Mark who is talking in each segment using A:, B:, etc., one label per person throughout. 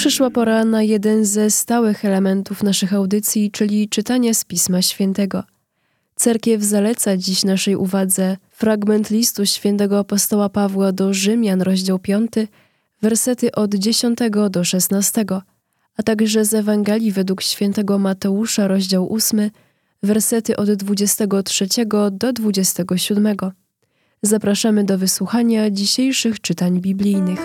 A: Przyszła pora na jeden ze stałych elementów naszych audycji, czyli czytania z Pisma Świętego. Cerkiew zaleca dziś naszej uwadze fragment listu świętego apostoła Pawła do Rzymian, rozdział 5, wersety od 10 do 16, a także z Ewangelii według świętego Mateusza, rozdział 8, wersety od 23 do 27. Zapraszamy do wysłuchania dzisiejszych czytań biblijnych.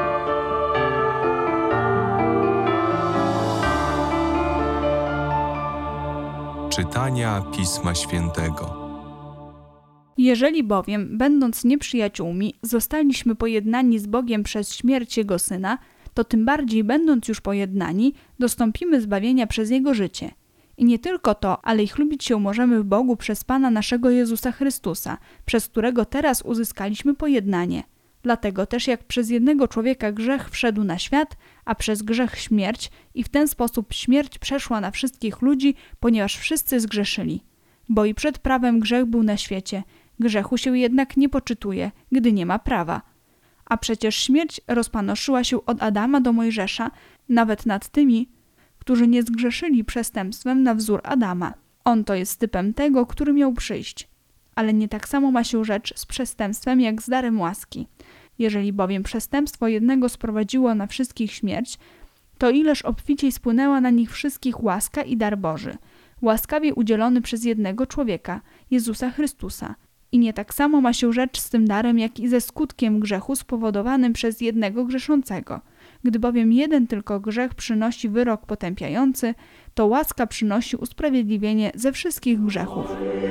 B: Czytania Pisma Świętego.
C: Jeżeli bowiem, będąc nieprzyjaciółmi, zostaliśmy pojednani z Bogiem przez śmierć Jego Syna, to tym bardziej, będąc już pojednani, dostąpimy zbawienia przez Jego życie. I nie tylko to, ale i chlubić się możemy w Bogu przez Pana naszego Jezusa Chrystusa, przez którego teraz uzyskaliśmy pojednanie. Dlatego też jak przez jednego człowieka grzech wszedł na świat, a przez grzech śmierć, i w ten sposób śmierć przeszła na wszystkich ludzi, ponieważ wszyscy zgrzeszyli. Bo i przed prawem grzech był na świecie, grzechu się jednak nie poczytuje, gdy nie ma prawa. A przecież śmierć rozpanoszyła się od Adama do Mojżesza, nawet nad tymi, którzy nie zgrzeszyli przestępstwem na wzór Adama. On to jest typem tego, który miał przyjść. Ale nie tak samo ma się rzecz z przestępstwem jak z darem łaski. Jeżeli bowiem przestępstwo jednego sprowadziło na wszystkich śmierć, to ileż obficiej spłynęła na nich wszystkich łaska i dar Boży, łaskawie udzielony przez jednego człowieka, Jezusa Chrystusa. I nie tak samo ma się rzecz z tym darem, jak i ze skutkiem grzechu spowodowanym przez jednego grzeszącego. Gdy bowiem jeden tylko grzech przynosi wyrok potępiający, to łaska przynosi usprawiedliwienie ze wszystkich grzechów.